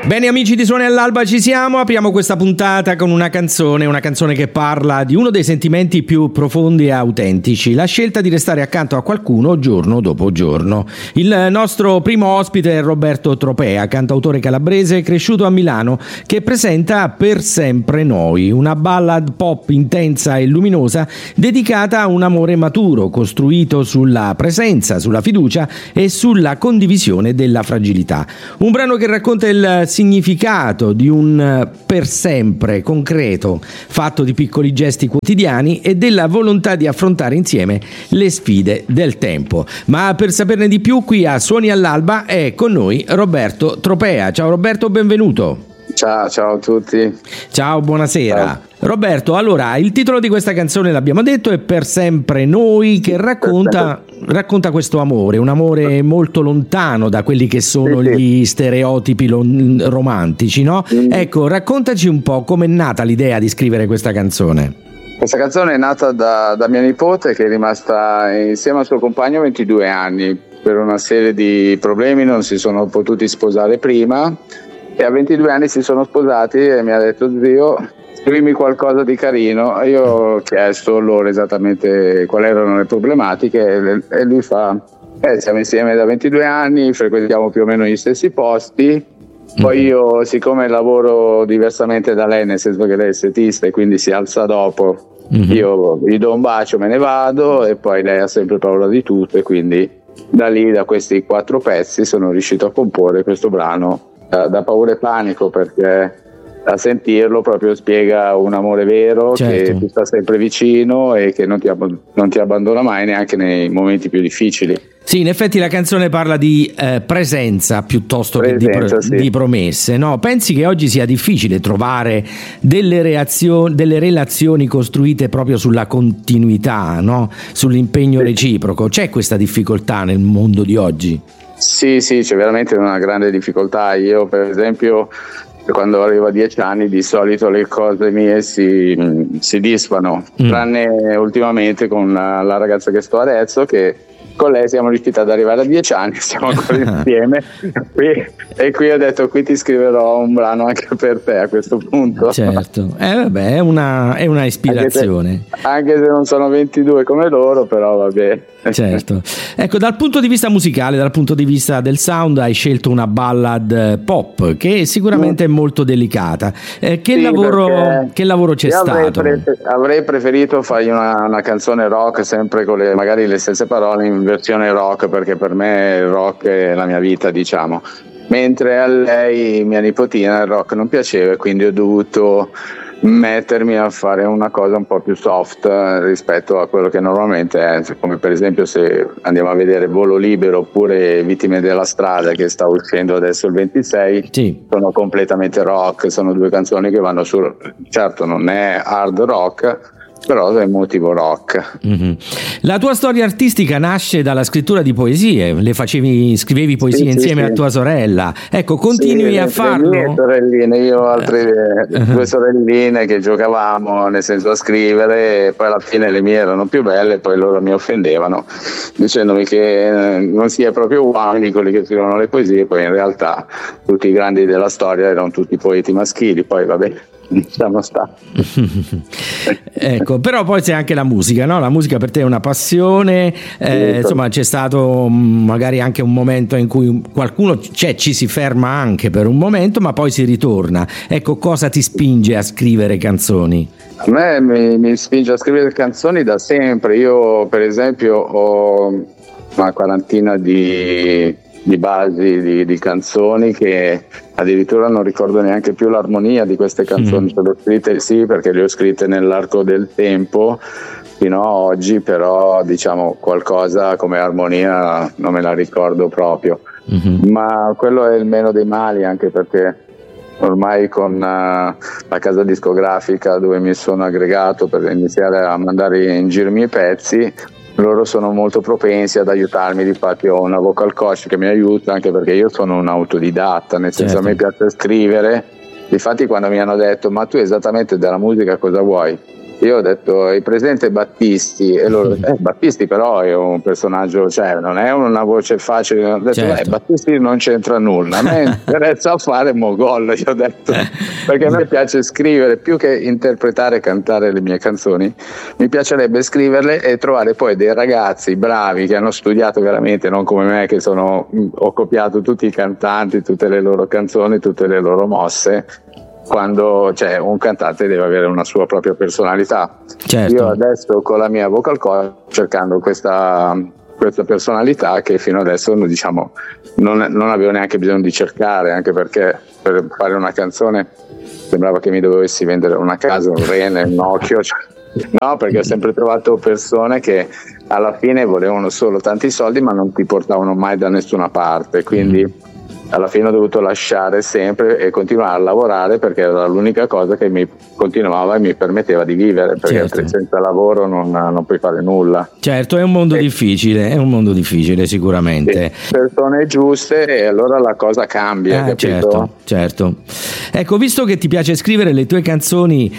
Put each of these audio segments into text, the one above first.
Bene amici di Suoni all'Alba, ci siamo, apriamo questa puntata con una canzone che parla di uno dei sentimenti più profondi e autentici, la scelta di restare accanto a qualcuno giorno dopo giorno. Il nostro primo ospite è Roberto Tropea, cantautore calabrese cresciuto a Milano, che presenta Per sempre noi, una ballad pop intensa e luminosa dedicata a un amore maturo, costruito sulla presenza, sulla fiducia e sulla condivisione della fragilità. Un brano che racconta il significato di un per sempre concreto, fatto di piccoli gesti quotidiani e della volontà di affrontare insieme le sfide del tempo. Ma per saperne di più, qui a Suoni all'Alba è con noi Roberto Tropea. Ciao Roberto, benvenuto. Ciao a tutti. Ciao, buonasera. Ciao. Roberto, allora, il titolo di questa canzone l'abbiamo detto, è Per sempre noi, che racconta questo amore, un amore molto lontano da quelli che sono gli stereotipi romantici, no? Ecco, raccontaci un po' com'è nata l'idea di scrivere questa canzone. Questa canzone è nata da mia nipote, che è rimasta insieme al suo compagno 22 anni. Per una serie di problemi non si sono potuti sposare prima e a 22 anni si sono sposati e mi ha detto: zio, scrivimi qualcosa di carino. Io ho chiesto loro esattamente quali erano le problematiche e lui fa: siamo insieme da 22 anni, frequentiamo più o meno gli stessi posti. Poi io, siccome lavoro diversamente da lei, nel senso che lei è setista e quindi si alza dopo, io gli do un bacio, me ne vado, e poi lei ha sempre paura di tutto, e quindi da lì, da questi 4 pezzi, sono riuscito a comporre questo brano da paura e panico, perché a sentirlo proprio spiega un amore vero, certo, che ti sta sempre vicino e che non ti abbandona mai, neanche nei momenti più difficili. Sì, in effetti la canzone parla di presenza piuttosto che di promesse, no? Pensi che oggi sia difficile trovare delle relazioni costruite proprio sulla continuità, no? Sull'impegno reciproco? C'è questa difficoltà nel mondo di oggi? Sì, c'è veramente una grande difficoltà. Io, per esempio, quando arrivo a 10 anni, di solito le cose mie si disfano, tranne ultimamente con la ragazza che sto adesso, che con lei siamo riusciti ad arrivare a 10 anni, siamo ancora insieme e qui ho detto: qui ti scriverò un brano anche per te a questo punto. Certo, vabbè, è una ispirazione. Anche se non sono 22 come loro, però vabbè. Certo. Ecco, dal punto di vista musicale, dal punto di vista del sound, hai scelto una ballad pop che sicuramente è molto delicata. Che lavoro c'è stato? Avrei preferito fargli una canzone rock, sempre con magari le stesse parole in versione rock, perché per me il rock è la mia vita, diciamo. Mentre a lei, mia nipotina, il rock non piaceva, e quindi ho dovuto mettermi a fare una cosa un po' più soft rispetto a quello che normalmente è, come per esempio se andiamo a vedere Volo Libero oppure Vittime della strada, che sta uscendo adesso il 26, sì, sono completamente rock, sono 2 canzoni che vanno su, certo non è hard rock, però è motivo rock. La tua storia artistica nasce dalla scrittura di poesie, scrivevi poesie insieme a tua sorella, ecco, continui a farlo? Le mie sorelline, io ho altre 2 sorelline che giocavamo, nel senso, a scrivere, e poi alla fine le mie erano più belle, e poi loro mi offendevano dicendomi che non si è proprio uomini quelli che scrivono le poesie, poi in realtà tutti i grandi della storia erano tutti poeti maschili, poi vabbè, diciamo sta. Ecco, però poi c'è anche la musica, no? La musica per te è una passione, insomma c'è stato magari anche un momento in cui ci si ferma anche per un momento, ma poi si ritorna. Ecco, cosa ti spinge a scrivere canzoni? A me mi spinge a scrivere canzoni da sempre. Io per esempio ho una quarantina di basi di canzoni che addirittura non ricordo neanche più l'armonia di queste canzoni. Le ho scritte, sì, perché le ho scritte nell'arco del tempo fino a oggi, però diciamo qualcosa come armonia non me la ricordo proprio. Ma quello è il meno dei mali, anche perché ormai con la casa discografica dove mi sono aggregato per iniziare a mandare in giro i miei pezzi, loro sono molto propensi ad aiutarmi. Difatti ho una vocal coach che mi aiuta, anche perché io sono un autodidatta, nel senso, a me piace scrivere. Difatti quando mi hanno detto: ma tu esattamente della musica cosa vuoi? io ho detto: hai presente Battisti? E loro Battisti però è un personaggio, cioè non è una voce facile. Ho detto: certo. Battisti non c'entra nulla, a me interessa fare Mogol, io ho detto, perché a me piace scrivere più che interpretare e cantare le mie canzoni, mi piacerebbe scriverle e trovare poi dei ragazzi bravi che hanno studiato veramente, non come me che ho copiato tutti i cantanti, tutte le loro canzoni, tutte le loro mosse, quando un cantante deve avere una sua propria personalità. Certo. Io adesso con la mia vocal coach cercando questa personalità che fino adesso non avevo neanche bisogno di cercare, anche perché per fare una canzone sembrava che mi dovessi vendere una casa, un rene, un occhio, no, perché ho sempre trovato persone che alla fine volevano solo tanti soldi ma non ti portavano mai da nessuna parte, quindi alla fine ho dovuto lasciare sempre e continuare a lavorare, perché era l'unica cosa che mi continuava e mi permetteva di vivere, perché senza lavoro non puoi fare nulla. Certo, è un mondo difficile sicuramente. Sì, persone giuste e allora la cosa cambia, capito? Certo. Ecco, visto che ti piace scrivere, le tue canzoni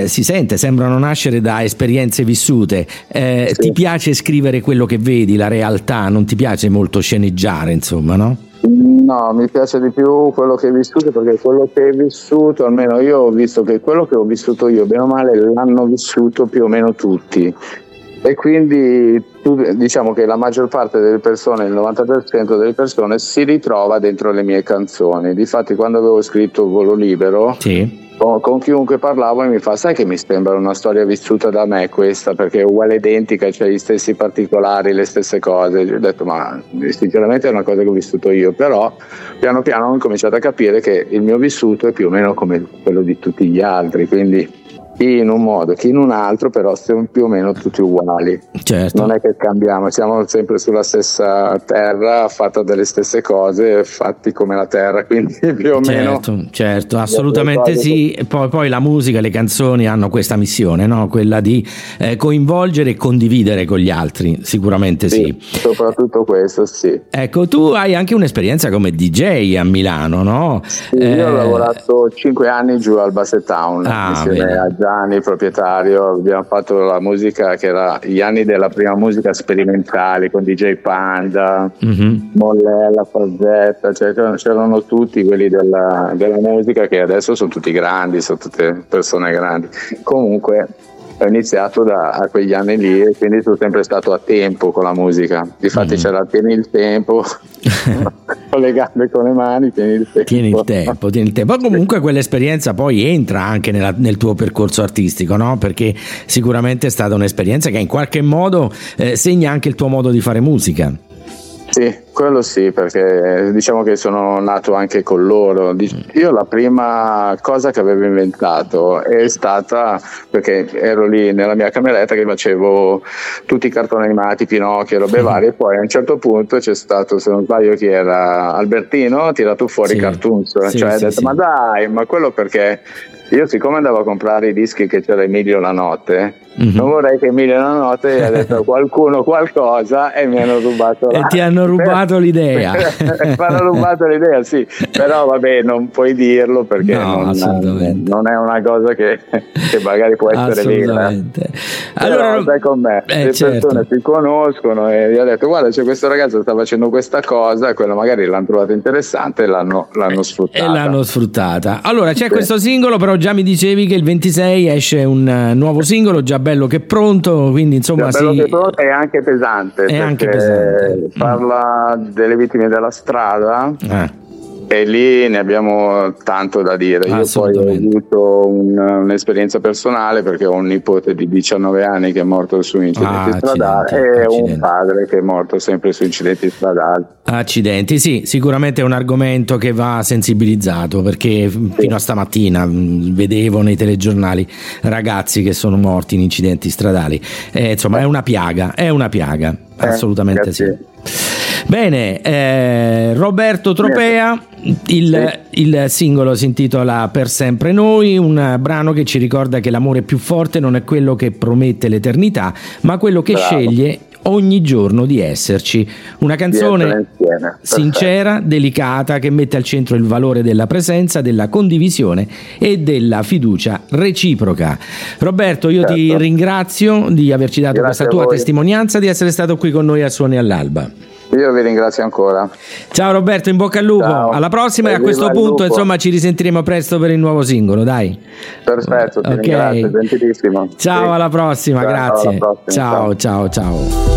sembrano nascere da esperienze vissute, sì. Ti piace scrivere quello che vedi, la realtà, non ti piace molto sceneggiare, insomma, no? No, mi piace di più quello che hai vissuto, perché quello che hai vissuto, almeno io ho visto che quello che ho vissuto io, bene o male, l'hanno vissuto più o meno tutti, e quindi diciamo che la maggior parte delle persone, il 90% delle persone si ritrova dentro le mie canzoni. Difatti quando avevo scritto Volo Libero, sì, con chiunque parlavo e mi fa: sai che mi sembra una storia vissuta da me questa, perché è uguale, identica, c'è gli stessi particolari, le stesse cose. Io ho detto: ma sinceramente è una cosa che ho vissuto io, però piano piano ho incominciato a capire che il mio vissuto è più o meno come quello di tutti gli altri, quindi chi in un modo, chi in un altro, però siamo più o meno tutti uguali. Certo. Non è che cambiamo, siamo sempre sulla stessa terra, fatta delle stesse cose, fatti come la terra, quindi più o meno. Certo, assolutamente sì. Poi la musica, le canzoni hanno questa missione, no? Quella di coinvolgere e condividere con gli altri, sicuramente sì. Soprattutto questo, sì. Ecco, tu hai anche un'esperienza come DJ a Milano, no? Sì, io ho lavorato 5 anni giù al Basset Town, insieme a Gianni, proprietario. Abbiamo fatto la musica che era gli anni della prima musica sperimentale, con DJ Panda, Mollella, Fazzetta, c'erano tutti quelli della musica che adesso sono tutti grandi, sono tutte persone grandi. Comunque ho iniziato a quegli anni lì, e quindi sono sempre stato a tempo con la musica. Difatti c'era tieni il tempo con le gambe e con le mani, tieni il tempo. Ma comunque quell'esperienza poi entra anche nel tuo percorso artistico, no? Perché sicuramente è stata un'esperienza che in qualche modo segna anche il tuo modo di fare musica. Sì, quello sì, perché diciamo che sono nato anche con loro. Io la prima cosa che avevo inventato è stata, perché ero lì nella mia cameretta che facevo tutti i cartoni animati, Pinocchio, robe varie, e poi a un certo punto c'è stato, se non sbaglio chi era, Albertino, ha tirato fuori i cartoons, ha detto: ma dai, ma quello perché io, siccome andavo a comprare i dischi che c'era Emilio La Notte, non vorrei che Emilio La Notte ha detto a qualcuno qualcosa e mi hanno rubato e ti hanno rubato l'idea. Mi hanno rubato l'idea, sì, però vabbè, non puoi dirlo, perché non è una cosa che magari può essere vera. Allora stai con me, le persone si conoscono e gli ho detto: guarda, c'è questo ragazzo che sta facendo questa cosa, e quello magari l'hanno trovato interessante e l'hanno sfruttata. Allora c'è questo singolo, però già mi dicevi che il 26 esce un nuovo singolo, già bello che pronto, quindi insomma bello che pronto, è anche pesante, parla delle vittime della strada, e lì ne abbiamo tanto da dire. Io poi ho avuto un'esperienza personale, perché ho un nipote di 19 anni che è morto su incidenti stradali e un padre che è morto sempre su incidenti stradali. Accidenti, sì, sicuramente è un argomento che va sensibilizzato, perché fino a stamattina vedevo nei telegiornali ragazzi che sono morti in incidenti stradali, insomma è una piaga, assolutamente sì. Bene, Roberto Tropea, il singolo si intitola Per sempre noi, un brano che ci ricorda che l'amore più forte non è quello che promette l'eternità, ma quello che sceglie ogni giorno di esserci. Una canzone sincera, delicata, che mette al centro il valore della presenza, della condivisione e della fiducia reciproca. Roberto, io ti ringrazio di averci dato questa tua testimonianza, di essere stato qui con noi a Suoni all'Alba. Io vi ringrazio ancora. Ciao Roberto, in bocca al lupo. Ciao. Alla prossima, e a questo punto insomma ci risentiremo presto per il nuovo singolo, dai. Perfetto, ti ringrazio, gentilissimo. Ciao, sì. Alla prossima, ciao, grazie. Alla prossima. Ciao.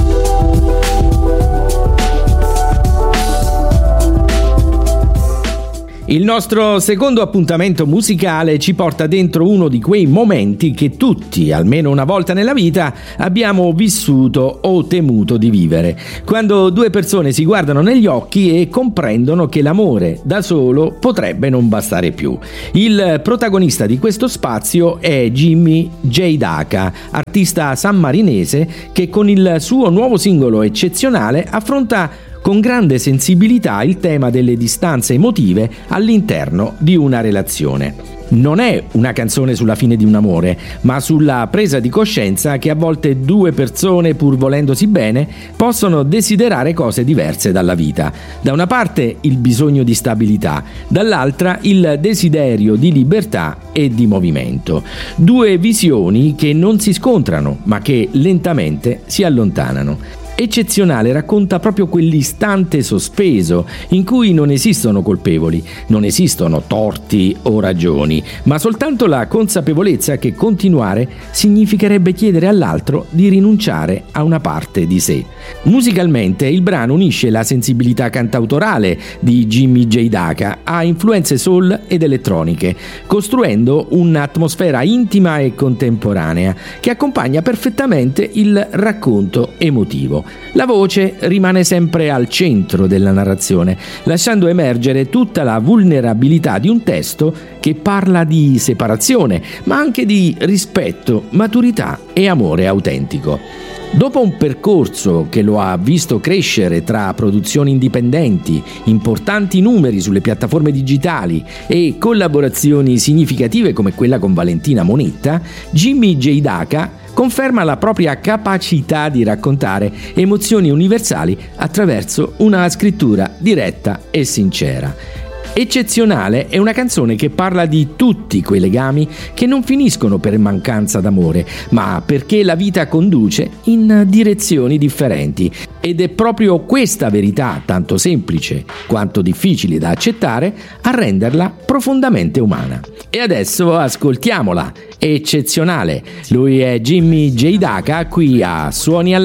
Il nostro secondo appuntamento musicale ci porta dentro uno di quei momenti che tutti, almeno una volta nella vita, abbiamo vissuto o temuto di vivere. Quando due persone si guardano negli occhi e comprendono che l'amore da solo potrebbe non bastare più. Il protagonista di questo spazio è Jimmy J. Daca, artista sammarinese che con il suo nuovo singolo Eccezionale affronta con grande sensibilità il tema delle distanze emotive all'interno di una relazione. Non è una canzone sulla fine di un amore, ma sulla presa di coscienza che a volte due persone, pur volendosi bene, possono desiderare cose diverse dalla vita. Da una parte il bisogno di stabilità, dall'altra il desiderio di libertà e di movimento. Due visioni che non si scontrano, ma che lentamente si allontanano. Eccezionale racconta proprio quell'istante sospeso in cui non esistono colpevoli, non esistono torti o ragioni, ma soltanto la consapevolezza che continuare significherebbe chiedere all'altro di rinunciare a una parte di sé. Musicalmente il brano unisce la sensibilità cantautorale di Jimmy J. Daca a influenze soul ed elettroniche, costruendo un'atmosfera intima e contemporanea che accompagna perfettamente il racconto emotivo. La voce rimane sempre al centro della narrazione, lasciando emergere tutta la vulnerabilità di un testo che parla di separazione, ma anche di rispetto, maturità e amore autentico. Dopo un percorso che lo ha visto crescere tra produzioni indipendenti, importanti numeri sulle piattaforme digitali e collaborazioni significative come quella con Valentina Monetta, Jimmy J. Daca conferma la propria capacità di raccontare emozioni universali attraverso una scrittura diretta e sincera. Eccezionale è una canzone che parla di tutti quei legami che non finiscono per mancanza d'amore, ma perché la vita conduce in direzioni differenti. Ed è proprio questa verità, tanto semplice quanto difficile da accettare, a renderla profondamente umana. E adesso ascoltiamola. Eccezionale. Lui è Jimmy J. Daca qui a Suoni